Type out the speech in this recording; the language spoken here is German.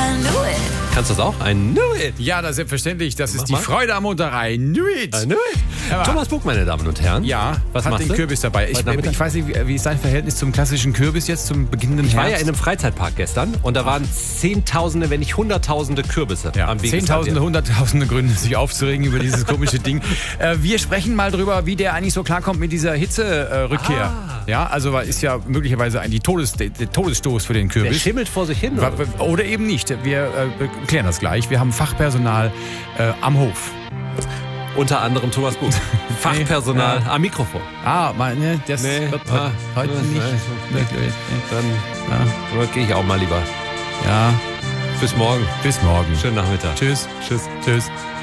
Kannst du das auch? I knew it. Ja, das ist selbstverständlich. Das ist die Freude am Montag. I knew it. I knew it. Thomas Buck, meine Damen und Herren. Ja, was hat machst den du? Kürbis dabei. Ich weiß nicht, wie ist dein Verhältnis zum klassischen Kürbis jetzt, zum beginnenden Ich war Herbst? ja in einem Freizeitpark gestern und da waren Zehntausende, wenn nicht Hunderttausende Kürbisse am Weg. Zehntausende, Hunderttausende Gründe, sich aufzuregen über dieses komische Ding. Wir sprechen mal drüber, wie der eigentlich so klarkommt mit dieser Hitzerückkehr. Ja, also ist ja möglicherweise der Todesstoß für den Kürbis. Der schimmelt vor sich hin. Oder eben nicht. Wir klären das gleich. Wir haben Fachpersonal am Hof. Unter anderem Thomas Buch. Fachpersonal am Mikrofon. Das wird heute nicht. Dann gehe ich auch mal lieber. Ja. Bis morgen. Bis morgen. Schönen Nachmittag. Tschüss. Tschüss. Tschüss.